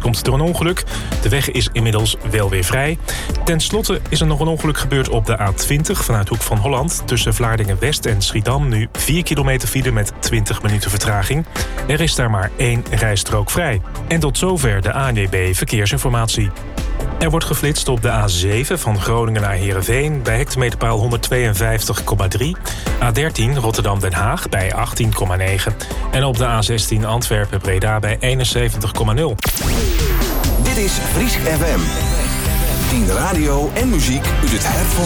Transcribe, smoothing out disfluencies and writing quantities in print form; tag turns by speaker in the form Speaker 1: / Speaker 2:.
Speaker 1: komt door een ongeluk. De weg is inmiddels wel weer vrij. Ten slotte is er nog een ongeluk gebeurd op de A20 vanuit Hoek van Holland. Tussen Vlaardingen-West en Schiedam nu 4 kilometer file met 20 minuten vertraging. Er is daar maar 1 rijstrook vrij. En tot zover de ANWB Verkeersinformatie. Er wordt geflitst op de A7 van Groningen naar Heerenveen bij hectometerpaal 152,3. A13 Rotterdam-Den Haag bij 18,9. En op de A16 Antwerpen-Breda bij 71,0.
Speaker 2: Dit is Friesk FM. 10 radio en muziek uit het hart van